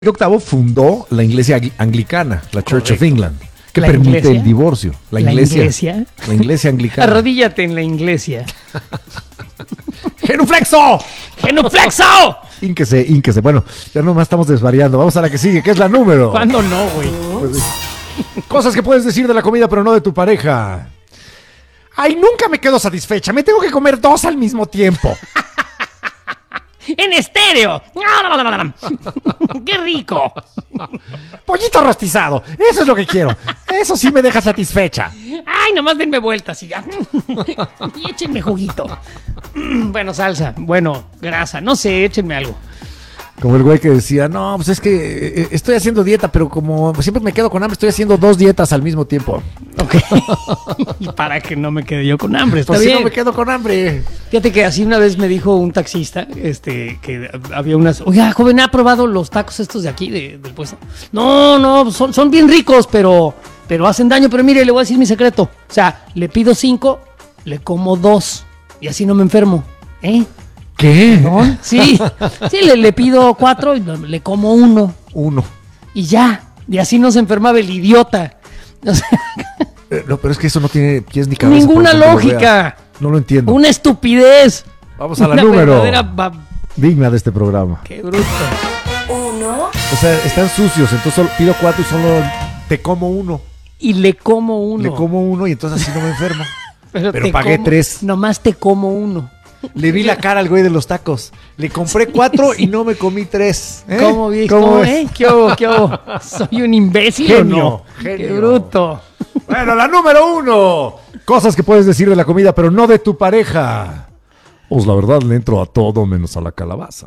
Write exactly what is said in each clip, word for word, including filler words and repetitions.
octavo fundó la iglesia anglicana, la Church Correcto. of England, que ¿La permite iglesia? el divorcio. La ¿La iglesia. iglesia? La iglesia anglicana. Arrodíllate en la iglesia. ¡Genuflexo! ¡Genuflexo! Ínquese, ínquese. Bueno, ya nomás estamos desvariando. Vamos a la que sigue, que es la número. ¿Cuándo no, güey? Pues sí. Cosas que puedes decir de la comida, pero no de tu pareja. Ay, nunca me quedo satisfecha. Me tengo que comer dos al mismo tiempo. ¡En estéreo! ¡Qué rico! Pollito rostizado. Eso es lo que quiero. Eso sí me deja satisfecha. ¡Ay, nomás denme vueltas y ya! Y échenme juguito. Bueno, salsa. Bueno, grasa. No sé, échenme algo. Como el güey que decía, no, pues es que eh, estoy haciendo dieta, pero como siempre me quedo con hambre, estoy haciendo dos dietas al mismo tiempo. Ok. Y para que no me quede yo con hambre. Está Pues si bien. no me quedo con hambre. Fíjate que así una vez me dijo un taxista, este, que había unas, oiga, joven, ¿ha probado los tacos estos de aquí, de, del puesto? No, no, son, son bien ricos, pero, pero hacen daño. Pero mire, le voy a decir mi secreto. O sea, le pido cinco, le como dos, y así no me enfermo. ¿Eh? ¿Qué? ¿No? Sí, sí, le, le pido cuatro y le como uno. Uno. Y ya, y así no se enfermaba el idiota. O sea, Eh, no, pero es que eso no tiene pies ni cabeza. ninguna por donde lo vea. lógica. No lo entiendo. Una estupidez. Vamos a la Una número. verdadera ba- Digna de este programa. Qué bruto. Uno, O sea, están sucios, entonces solo pido cuatro y solo te como uno. Y le como uno. Le como uno y entonces así no me enfermo. pero te pagué como- tres. Nomás te como uno. Le vi la cara al güey de los tacos. Le compré cuatro y no me comí tres. ¿Eh? ¿Cómo, viejo? ¿Cómo ¿Cómo, ves? eh? ¿Qué hubo, qué hubo? ¿Soy un imbécil Genio, o no? genio. Qué bruto. Bueno, la número uno. Cosas que puedes decir de la comida, pero no de tu pareja. Pues la verdad le entro a todo menos a la calabaza.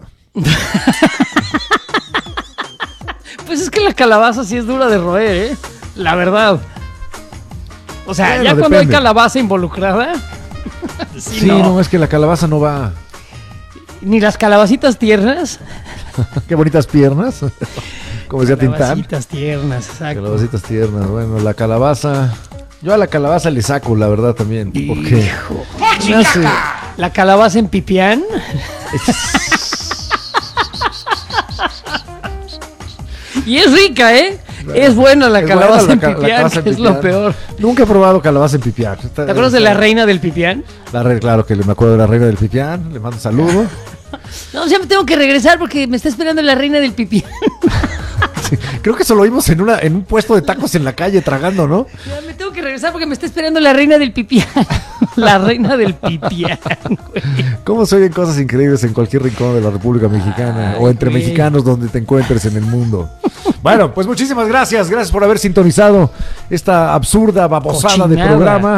Pues es que la calabaza sí es dura de roer, ¿eh? La verdad. O sea, Bueno, ya cuando hay depende. calabaza involucrada. Sí, Sí, no. no. es que la calabaza no va. Ni las calabacitas tiernas. Qué bonitas piernas. Como decía Tintán. Calabacitas tiernas, exacto. Calabacitas tiernas. Bueno, la calabaza. Yo a la calabaza le saco, la verdad, también. Porque Hijo. me hace- La calabaza en pipián. Y es rica, ¿eh? Es buena la Es calabaza buena la en ca- la pipián, calabaza en que es lo pipián. peor. Nunca he probado calabaza en pipián. Está- ¿Te acuerdas de la reina del pipián? La re- claro que me acuerdo de la reina del pipián. Le mando un saludo. No, ya me tengo que regresar porque me está esperando la reina del pipián. Sí, creo que eso lo vimos en, una, en un puesto de tacos en la calle tragando, ¿no? Ya me tengo que regresar porque me está esperando la reina del pipián. La reina del pipián, güey. ¿Cómo se oyen cosas increíbles en cualquier rincón de la República Mexicana? Ay, o entre güey. mexicanos donde te encuentres en el mundo. Bueno, pues muchísimas gracias. Gracias por haber sintonizado esta absurda babosada de Cochinada. programa.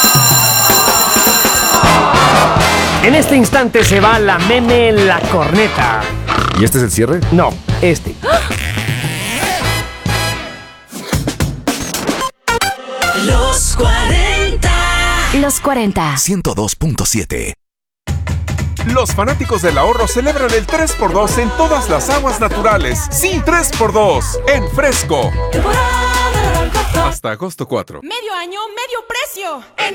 En este instante se va la meme en la corneta. ¿Y este es el cierre? No, este. los cuarenta. Los cuarenta. ciento dos punto siete. Los fanáticos del ahorro celebran el tres por dos en todas las aguas naturales. Sí, tres por dos en Fresco. Temporada de Alcohol. Hasta agosto cuatro. Medio año, medio precio. En